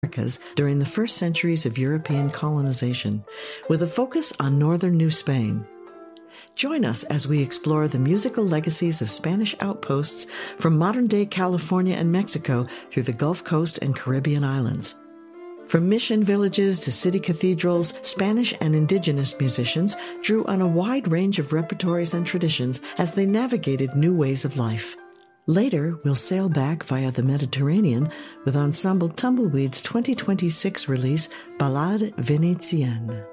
Americas during the first centuries of European colonization, with a focus on northern New Spain. Join us as we explore the musical legacies of Spanish outposts from modern-day California and Mexico through the Gulf Coast and Caribbean islands. From mission villages to city cathedrals, Spanish and indigenous musicians drew on a wide range of repertories and traditions as they navigated new ways of life. Later, we'll sail back via the Mediterranean with Ensemble Tumbleweed's 2026 release, Ballade Vénitienne.